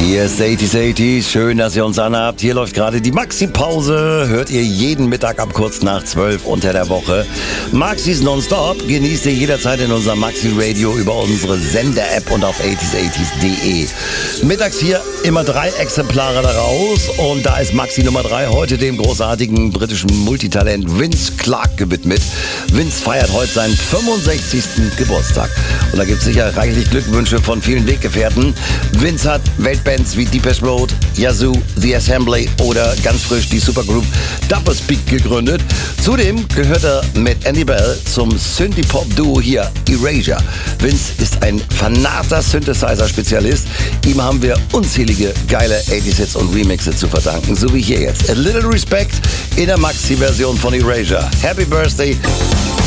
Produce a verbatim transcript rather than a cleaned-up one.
Hier ist achtziger achtziger, schön, dass ihr uns anhabt. Hier läuft gerade die Maxi-Pause, hört ihr jeden Mittag ab kurz nach zwölf unter der Woche. Maxis Nonstop genießt ihr jederzeit in unserem Maxi-Radio über unsere Sender-App und auf achtziger achtziger punkt de. Mittags hier immer drei Exemplare daraus und da ist Maxi Nummer drei heute dem großartigen britischen Multitalent Vince Clarke gewidmet. Vince feiert heute seinen fünfundsechzigsten Geburtstag und da gibt es sicher reichlich Glückwünsche von vielen Weggefährten. Vince hat Weltbands wie Depeche Mode, Yazoo, The Assembly oder ganz frisch die Supergroup Doublespeak gegründet. Zudem gehört er mit Andy Bell zum Synthie-Pop-Duo hier Erasure. Vince ist ein fanater Synthesizer-Spezialist. Ihm haben wir unzählige geile achtziger-Hits und Remixe zu verdanken, so wie hier jetzt. A Little Respect in der Maxi-Version von Erasure. Happy Birthday!